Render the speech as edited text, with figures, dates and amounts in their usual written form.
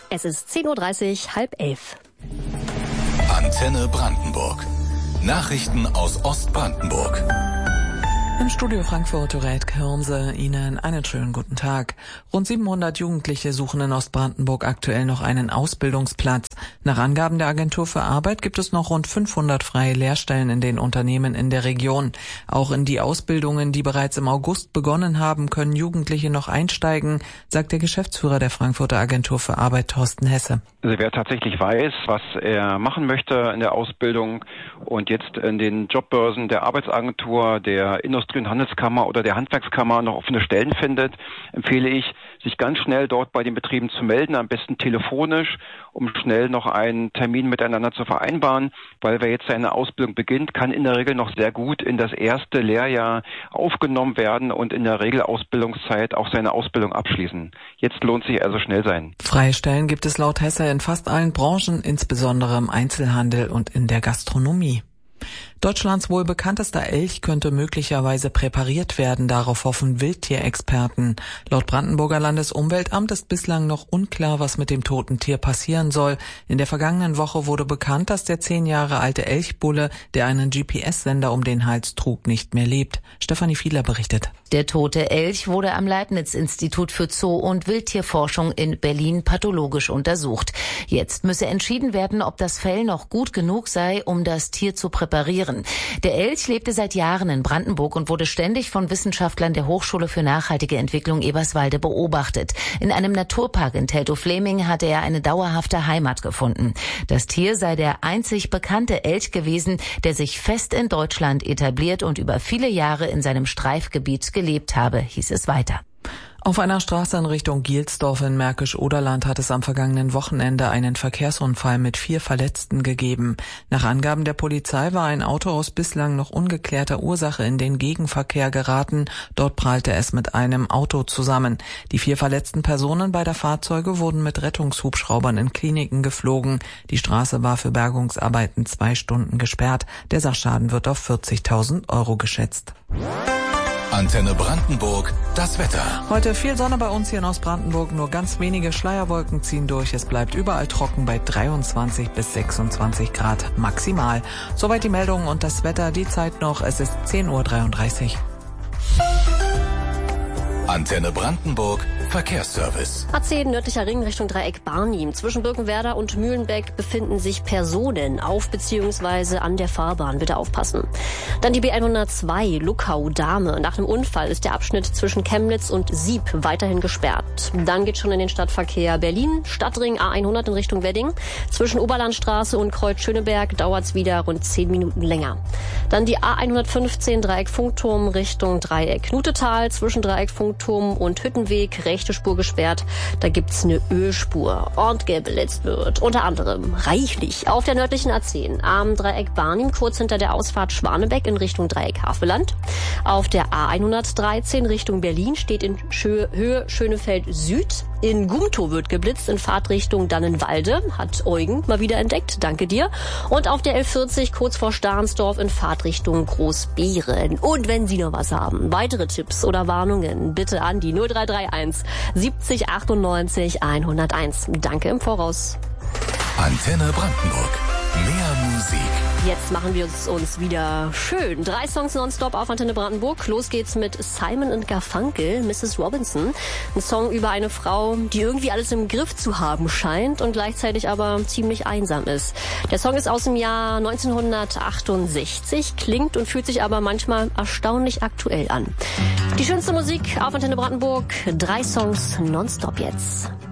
Es ist 10:30 Uhr, 10:30. Antenne Brandenburg. Nachrichten aus Ostbrandenburg. Im Studio Frankfurt Dorät Kirnse, Ihnen einen schönen guten Tag. Rund 700 Jugendliche suchen in Ostbrandenburg aktuell noch einen Ausbildungsplatz. Nach Angaben der Agentur für Arbeit gibt es noch rund 500 freie Lehrstellen in den Unternehmen in der Region. Auch in die Ausbildungen, die bereits im August begonnen haben, können Jugendliche noch einsteigen, sagt der Geschäftsführer der Frankfurter Agentur für Arbeit, Thorsten Hesse. Also wer tatsächlich weiß, was er machen möchte in der Ausbildung und jetzt in den Jobbörsen der Arbeitsagentur, der Industrie- und Handelskammer oder der Handwerkskammer noch offene Stellen findet, empfehle ich, sich ganz schnell dort bei den Betrieben zu melden, am besten telefonisch, um schnell noch einen Termin miteinander zu vereinbaren, weil wer jetzt seine Ausbildung beginnt, kann in der Regel noch sehr gut in das erste Lehrjahr aufgenommen werden und in der Regel Ausbildungszeit auch seine Ausbildung abschließen. Jetzt lohnt sich also schnell sein. Freie Stellen gibt es laut Hesse in fast allen Branchen, insbesondere im Einzelhandel und in der Gastronomie. Deutschlands wohl bekanntester Elch könnte möglicherweise präpariert werden, darauf hoffen Wildtierexperten. Laut Brandenburger Landesumweltamt ist bislang noch unklar, was mit dem toten Tier passieren soll. In der vergangenen Woche wurde bekannt, dass der 10 Jahre alte Elchbulle, der einen GPS-Sender um den Hals trug, nicht mehr lebt. Stefanie Fiedler berichtet. Der tote Elch wurde am Leibniz-Institut für Zoo- und Wildtierforschung in Berlin pathologisch untersucht. Jetzt müsse entschieden werden, ob das Fell noch gut genug sei, um das Tier zu präparieren. Der Elch lebte seit Jahren in Brandenburg und wurde ständig von Wissenschaftlern der Hochschule für nachhaltige Entwicklung Eberswalde beobachtet. In einem Naturpark in Teltow-Fleming hatte er eine dauerhafte Heimat gefunden. Das Tier sei der einzig bekannte Elch gewesen, der sich fest in Deutschland etabliert und über viele Jahre in seinem Streifgebiet gelebt habe, hieß es weiter. Auf einer Straße in Richtung Gielsdorf in Märkisch-Oderland hat es am vergangenen Wochenende einen Verkehrsunfall mit 4 Verletzten gegeben. Nach Angaben der Polizei war ein Auto aus bislang noch ungeklärter Ursache in den Gegenverkehr geraten. Dort prallte es mit einem Auto zusammen. Die 4 verletzten Personen beider Fahrzeuge wurden mit Rettungshubschraubern in Kliniken geflogen. Die Straße war für Bergungsarbeiten 2 Stunden gesperrt. Der Sachschaden wird auf 40.000 Euro geschätzt. Antenne Brandenburg, das Wetter. Heute viel Sonne bei uns hier in Ostbrandenburg, nur ganz wenige Schleierwolken ziehen durch. Es bleibt überall trocken bei 23 bis 26 Grad maximal. Soweit die Meldungen und das Wetter, die Zeit noch, es ist 10:33 Uhr. Antenne Brandenburg, Verkehrsservice. A10 nördlicher Ring Richtung Dreieck Barnim. Zwischen Birkenwerder und Mühlenbeck befinden sich Personen auf bzw. an der Fahrbahn. Bitte aufpassen. Dann die B102 Luckau-Dahme. Nach einem Unfall ist der Abschnitt zwischen Chemnitz und Sieb weiterhin gesperrt. Dann geht schon in den Stadtverkehr Berlin. Stadtring A100 in Richtung Wedding. Zwischen Oberlandstraße und Kreuz Schöneberg dauert es wieder rund 10 Minuten länger. Dann die A115 Dreieck Funkturm Richtung Dreieck Nutetal. Zwischen Dreieck Funkturm und Hüttenweg rechte Spur gesperrt. Da gibt's eine Ölspur und geblitzt wird. Unter anderem reichlich auf der nördlichen A10 am Dreieck Barnim, kurz hinter der Ausfahrt Schwanebeck in Richtung Dreieck Havelland. Auf der A113 Richtung Berlin steht in Höhe Schönefeld Süd. In Gumtow wird geblitzt in Fahrtrichtung Dannenwalde. Hat Eugen mal wieder entdeckt. Danke dir. Und auf der L40 kurz vor Stahnsdorf in Fahrtrichtung Großbeeren. Und wenn Sie noch was haben, weitere Tipps oder Warnungen, bitte an die 0331 70 98 101. Danke im Voraus. Antenne Brandenburg. Mehr Musik. Jetzt machen wir es uns wieder schön. 3 Songs nonstop auf Antenne Brandenburg. Los geht's mit Simon & Garfunkel, Mrs. Robinson. Ein Song über eine Frau, die irgendwie alles im Griff zu haben scheint und gleichzeitig aber ziemlich einsam ist. Der Song ist aus dem Jahr 1968, klingt und fühlt sich aber manchmal erstaunlich aktuell an. Die schönste Musik auf Antenne Brandenburg. 3 Songs nonstop jetzt.